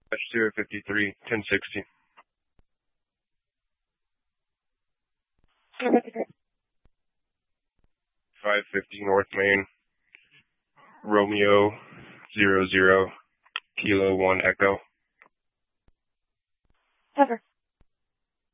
-053 1060. 550 North Main, Romeo 00 Kilo 1 Echo. Cover.